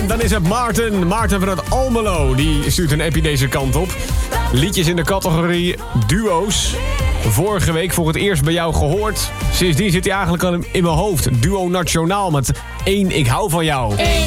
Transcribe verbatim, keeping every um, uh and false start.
dan is het Maarten. Maarten van het Almelo. Die stuurt een appje deze kant op. Liedjes in de categorie duo's. Vorige week voor het eerst bij jou gehoord. Sindsdien zit hij eigenlijk al in mijn hoofd. Duo Nationaal met één Ik hou van jou. Eén